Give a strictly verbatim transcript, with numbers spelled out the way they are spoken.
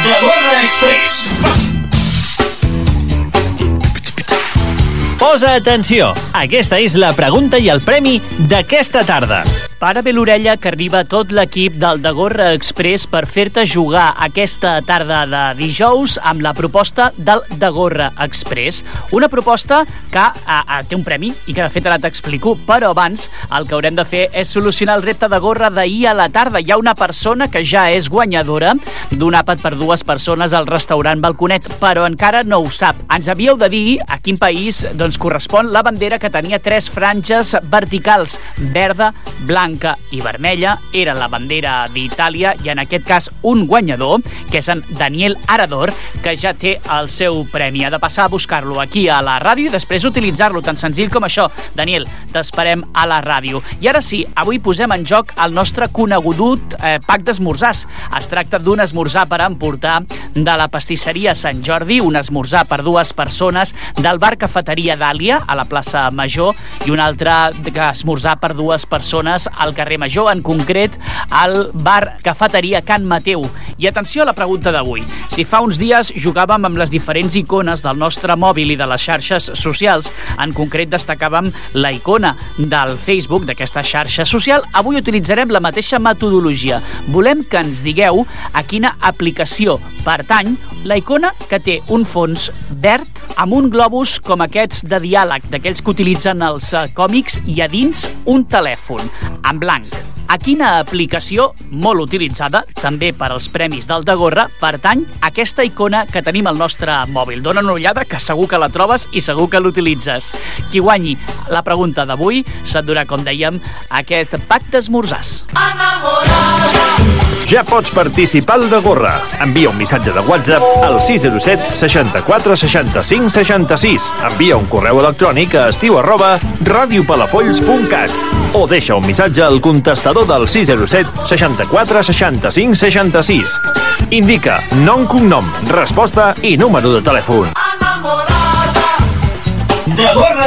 de Gorra Express. Posa atenció, aquesta és la pregunta i el premi d'aquesta tarda. Para bé l'orella que arriba tot l'equip del De Gorra Express per fer-te jugar aquesta tarda de dijous amb la proposta del De Gorra Express. Una proposta que a, a, té un premi i que de fet ara t'explico, però abans el que haurem de fer és solucionar el repte de gorra d'ahir a la tarda. Hi ha una persona que ja és guanyadora d'un àpat per dues persones al restaurant Balconet, però encara no ho sap. Ens havíeu de dir a quin país doncs, correspon la bandera que tenia tres franges verticals, verda, blanca i vermella. Era la bandera d'Itàlia i en aquest cas un guanyador, que és en Daniel Arador, que ja té el seu premi. Ha de passar a buscar-lo aquí a la ràdio i després utilitzar-lo, tan senzill com això. Daniel, t'esperem a la ràdio. I ara sí, avui posem en joc el nostre conegut eh, pack d'esmorzars. Es tracta d'un esmorzar per emportar de la pastisseria Sant Jordi, un esmorzar per dues persones del bar Cafeteria Dàlia a la plaça Major i un altre esmorzar per dues persones al carrer Major, en concret al bar Cafeteria Can Mateu. I atenció a la pregunta d'avui. Si fa uns dies jugàvem amb les diferents icones del nostre mòbil i de les xarxes socials, en concret destacàvem la icona del Facebook, d'aquesta xarxa social, avui utilitzarem la mateixa metodologia. Volem que ens digueu a quina aplicació pertany la icona que té un fons verd amb un globus com aquests de diàleg, d'aquells que utilitzen els uh, còmics, i a dins un telèfon en blanc. A quina aplicació, molt utilitzada, també per als premis del De Gorra, pertany aquesta icona que tenim al nostre mòbil? Dóna una ullada, que segur que la trobes i segur que l'utilitzes. Qui guanyi la pregunta d'avui s'endurà, com dèiem, aquest pack d'esmorzars. Ja pots participar al De Gorra. Envia un missatge de WhatsApp al sis zero set seixanta-quatre seixanta-cinc seixanta-sis. Envia un correu electrònic a estiu arroba radiopalafolls punt cat o deixa un missatge al contestador del sis zero set seixanta-quatre seixanta-cinc seixanta-sis. Indica nom, cognom, resposta i número de telèfon. De Gorra